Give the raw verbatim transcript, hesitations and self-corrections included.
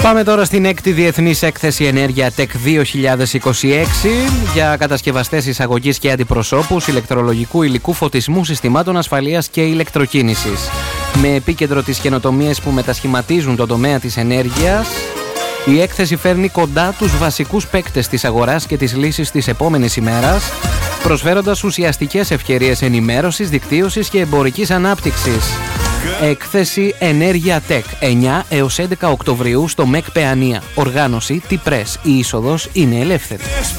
Πάμε τώρα στην έκτη Διεθνής Έκθεση Ενέργεια Tech δύο χιλιάδες είκοσι έξι για κατασκευαστές εισαγωγής και αντιπροσώπους ηλεκτρολογικού υλικού, φωτισμού, συστημάτων ασφαλείας και ηλεκτροκίνησης. Με επίκεντρο τις καινοτομίες που μετασχηματίζουν τον τομέα της ενέργειας, η έκθεση φέρνει κοντά τους βασικούς παίκτες της αγοράς και της λύσης της επόμενης ημέρας, προσφέροντας ουσιαστικές ευκαιρίες ενημέρωσης, δικτύωσης και εμπορικής ανάπτυξης. Έκθεση Ενέργεια Tech εννιά έως έντεκα Οκτωβρίου στο ΜΕΚ Παιανία. Οργάνωση T-Press. Η είσοδος είναι ελεύθερη.